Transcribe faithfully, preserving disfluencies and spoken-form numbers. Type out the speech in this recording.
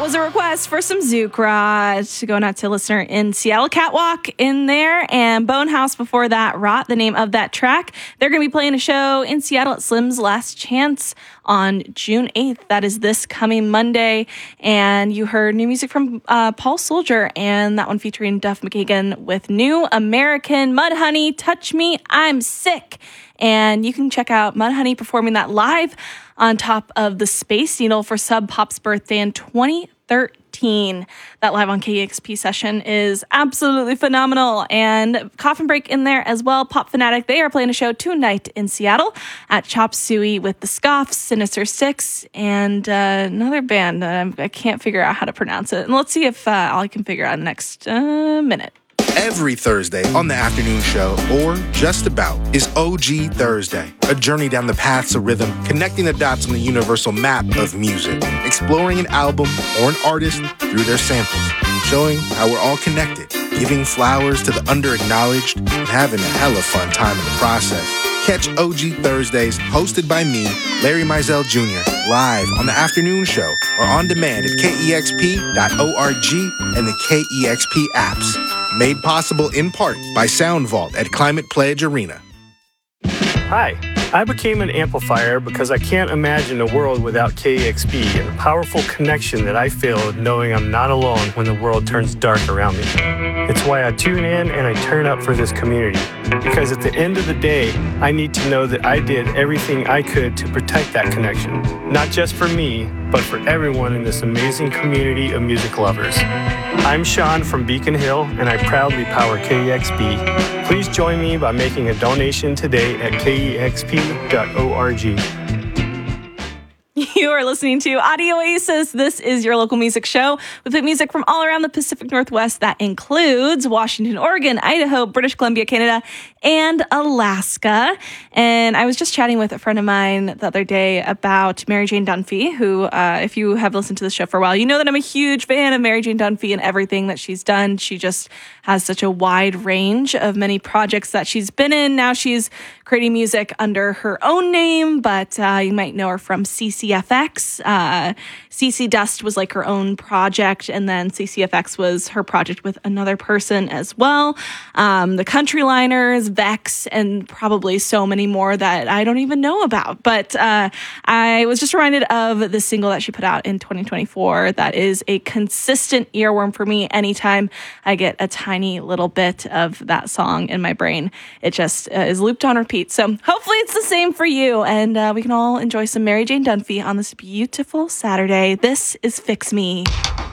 was a request for some Zoukra. Going out to listener in Seattle. Catwalk in there, and Bonehouse before that. Rot, the name of that track. They're going to be playing a show in Seattle at Slim's Last Chance on June eighth. That is this coming Monday. And you heard new music from uh, Paul Soldier, and that one featuring Duff McKagan with New American. Mudhoney, Touch Me, I'm Sick. And you can check out Mudhoney performing that live on top of the Space Needle for Sub Pop's birthday in twenty thirteen. That live on K E X P session is absolutely phenomenal. And Coffin Break in there as well. Pop Fanatic, they are playing a show tonight in Seattle at Chop Suey with the Scoffs, Sinister Six, and uh, another band. Uh, I can't figure out how to pronounce it. And let's see if uh, I can figure out in the next uh, minute. Every Thursday on the afternoon show, or just about, is O G Thursday, a journey down the paths of rhythm, connecting the dots on the universal map of music, exploring an album or an artist through their samples, showing how we're all connected, giving flowers to the under-acknowledged, and having a hella fun time in the process. Catch O G Thursdays, hosted by me, Larry Mizell Junior, live on the afternoon show or on demand at K E X P dot org and the K E X P apps. Made possible in part by Sound Vault at Climate Pledge Arena. Hi, I became an amplifier because I can't imagine a world without K E X P and the powerful connection that I feel knowing I'm not alone when the world turns dark around me. It's why I tune in and I turn up for this community, because at the end of the day, I need to know that I did everything I could to protect that connection, not just for me, but for everyone in this amazing community of music lovers. I'm Sean from Beacon Hill, and I proudly power K E X P. Please join me by making a donation today at K E X P dot org. You are listening to Audio Oasis. This is your local music show with music from all around the Pacific Northwest. That includes Washington, Oregon, Idaho, British Columbia, Canada, and Alaska. And I was just chatting with a friend of mine the other day about Mary Jane Dunphy, who, uh, if you have listened to the show for a while, you know that I'm a huge fan of Mary Jane Dunphy and everything that she's done. She just has such a wide range of many projects that she's been in. Now she's creating music under her own name, but uh, you might know her from C C F X. Uh, C C Dust was like her own project, and then C C F X was her project with another person as well. Um, the Countryliners, Vex, and probably so many more that I don't even know about. But uh, I was just reminded of the single that she put out in twenty twenty-four that is a consistent earworm for me. Anytime I get a tiny little bit of that song in my brain, it just uh, is looped on repeat. So hopefully it's the same for you, and uh, we can all enjoy some Mary Jane Dunphy on this beautiful Saturday. This is Fix Me.